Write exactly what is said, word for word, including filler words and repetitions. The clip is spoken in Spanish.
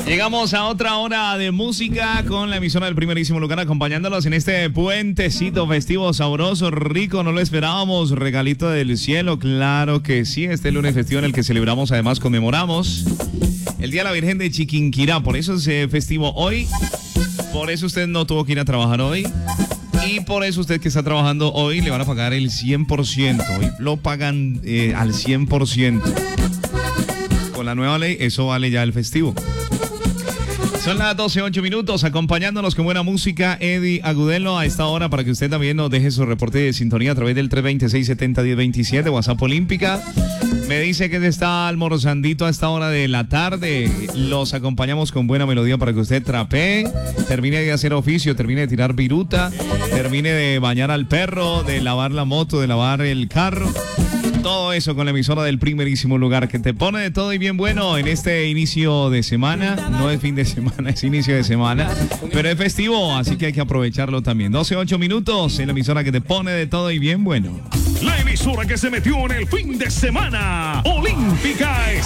Llegamos a otra hora de música con la emisora del primerísimo lugar, acompañándolos en este puentecito festivo sabroso, rico, no lo esperábamos, regalito del cielo, claro que sí, este lunes festivo en el que celebramos, además conmemoramos el Día de la Virgen de Chiquinquirá, por eso es eh, festivo hoy, por eso usted no tuvo que ir a trabajar hoy. Y por eso usted que está trabajando hoy le van a pagar el cien por ciento. Hoy lo pagan eh, al cien por ciento. Con la nueva ley, eso vale ya el festivo. Son las doce, ocho minutos, acompañándonos con buena música, Eddie Agudelo a esta hora para que usted también nos deje su reporte de sintonía a través del tres dos seis, siete cero, uno cero dos siete, WhatsApp Olímpica. Me dice que está almorzandito a esta hora de la tarde. Los acompañamos con buena melodía para que usted trapee, termine de hacer oficio, termine de tirar viruta, termine de bañar al perro, de lavar la moto, de lavar el carro. Todo eso con la emisora del primerísimo lugar que te pone de todo y bien bueno en este inicio de semana. No es fin de semana, es inicio de semana, pero es festivo, así que hay que aprovecharlo también. doce, ocho minutos en la emisora que te pone de todo y bien bueno. La emisora que se metió en el fin de semana. Olímpica